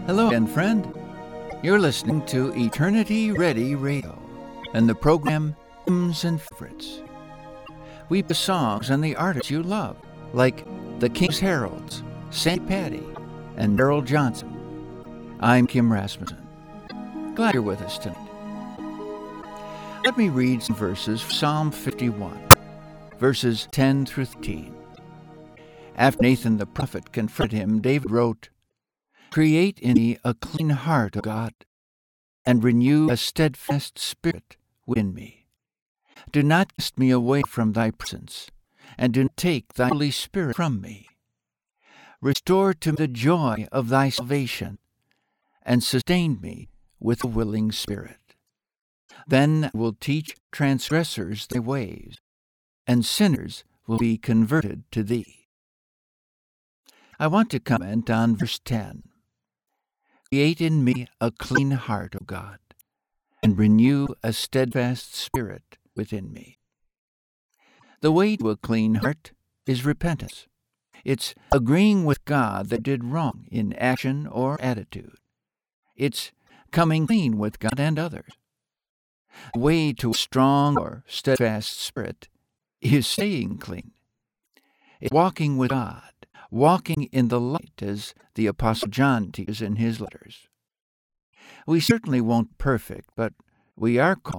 Hello again, friend. You're listening to Eternity Ready Radio and the program Hymns and Favorites. We play songs and the artists you love, like the King's Heralds, Sandy Patty, and Daryl Johnson. I'm Kim Rasmussen. Glad you're with us tonight. Let me read some verses from Psalm 51, verses 10 through 13. After Nathan the prophet confronted him, David wrote, "Create in me a clean heart, O God, and renew a steadfast spirit within me. Do not cast me away from thy presence, and do not take thy Holy Spirit from me. Restore to me the joy of thy salvation, and sustain me with a willing spirit. Then I will teach transgressors thy ways, and sinners will be converted to thee." I want to comment on verse 10. Create in me a clean heart, O God, and renew a steadfast spirit within me. The way to a clean heart is repentance. It's agreeing with God that did wrong in action or attitude. It's coming clean with God and others. The way to a strong or steadfast spirit is staying clean. It's walking with God, walking in the light, as the Apostle John teaches in his letters. We certainly won't be perfect, but we are called